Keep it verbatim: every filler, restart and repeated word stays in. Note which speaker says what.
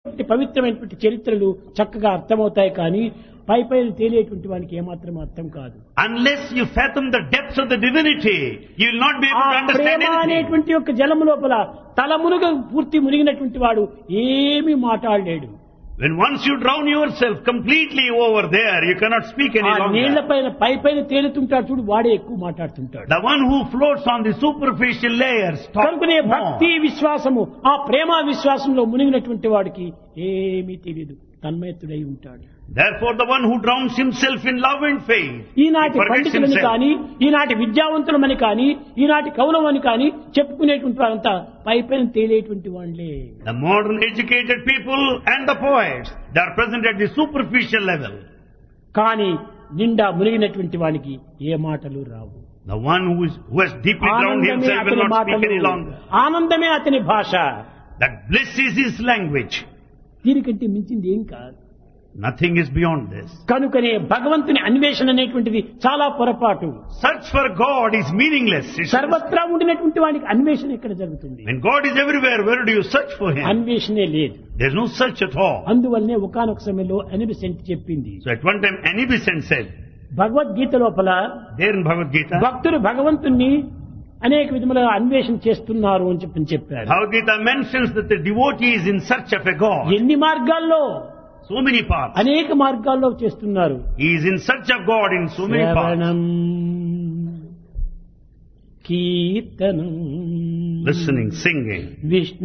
Speaker 1: పవిత్రమైనటువంటి చరిత్రలు చక్కగా అర్థమవుతాయి, కానీ పై పై తేలేటువంటి వానికి ఏమాత్రం అర్థం కాదు.
Speaker 2: Unless you fathom the depths of the divinity, you will not be able to understand
Speaker 1: Prema
Speaker 2: anything.
Speaker 1: అనేటువంటి యొక్క జలము లోపల తల మునుగ పూర్తి మునిగినటువంటి వాడు ఏమీ మాట్లాడలేడు.
Speaker 2: When once you drown yourself completely over there, you cannot speak any
Speaker 1: ఆ
Speaker 2: longer.
Speaker 1: నీళ్ల పైన పై పైన తేలుతుంటాడు చూడు, వాడే ఎక్కువ మాట్లాడుతుంటాడు.
Speaker 2: The one who floats on the superficial layers talks
Speaker 1: కనుకనే
Speaker 2: more.
Speaker 1: భక్తి విశ్వాసము, ఆ ప్రేమ విశ్వాసంలో మునిగినటువంటి వాడికి ఏమీ తెలియదు, తన్మయత్తుడై ఉంటాడు.
Speaker 2: Therefore, the one who drowns himself in love and faith,
Speaker 1: ఈనాటి
Speaker 2: he forgets
Speaker 1: పండితులని
Speaker 2: himself.
Speaker 1: కానీ, ఈనాటి విద్యావంతులమని కానీ, ఈనాటి కవులమని కానీ చెప్పుకునేటువంటి వారంతా పై పైన తేలేటువంటి వాళ్ళే.
Speaker 2: The modern educated people and the poets, they are present at the superficial level.
Speaker 1: కానీ నిండా మునిగినటువంటి వానికి ఏ మాటలు రావు.
Speaker 2: The one who, is, who has deeply drowned
Speaker 1: ఆనందమే
Speaker 2: himself will
Speaker 1: అతని
Speaker 2: not speak
Speaker 1: మాటలు,
Speaker 2: any longer.
Speaker 1: ఆనందమే అతని భాష.
Speaker 2: That bliss is his language.
Speaker 1: దీనికంటే మించింది ఏం కాదు.
Speaker 2: Nothing is beyond this.
Speaker 1: కనుకనే భగవంతుని అన్వేషణ అనేటువంటిది చాలా పొరపాటు.
Speaker 2: Search for God is meaningless. It's-
Speaker 1: సర్వత్రా ఉండినటువంటి వానికి అన్వేషణ ఎక్కడ జరుగుతుంది?
Speaker 2: When God is everywhere, where do you search for Him?
Speaker 1: అన్వేషణే లేదు.
Speaker 2: There's no search at all.
Speaker 1: అందువల్లనే ఒకానొక సమయంలో అనిబిసెంట్ చెప్పింది,
Speaker 2: So at one time, Anibisent said,
Speaker 1: Bhagavad Gita లోపల
Speaker 2: there in Bhagavad Gita,
Speaker 1: భక్తులు భగవంతుణ్ణి అనేక విధములుగా అన్వేషణ చేస్తున్నారు అని చెప్పి చెప్పారు.
Speaker 2: Bhagavad Gita mentions that the devotee is in search of a God.
Speaker 1: ఎన్ని మార్గాల్లో,
Speaker 2: So many paths.
Speaker 1: అనేక మార్గాల్లో చేస్తున్నారు.
Speaker 2: He is in search of God in so many paths.
Speaker 1: శ్రవణం, కీర్తనం,
Speaker 2: Listening, singing,
Speaker 1: విష్ణు